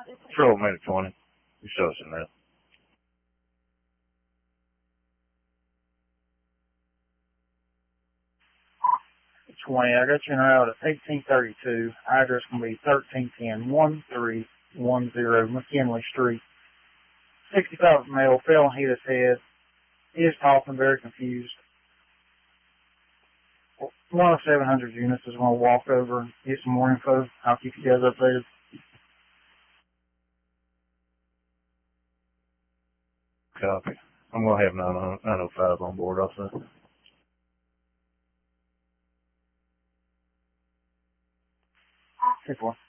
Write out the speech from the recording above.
Patrol made it 20. You show us in there. 20. I got you in route at 1832. Address can be 1310-1310 McKinley Street. 65 male, fell and hit his head. He is talking, very confused. One of 700 units is going to walk over and get some more info. I'll keep you guys updated. Copy. I'm going to have 905 on board also. Okay, 4.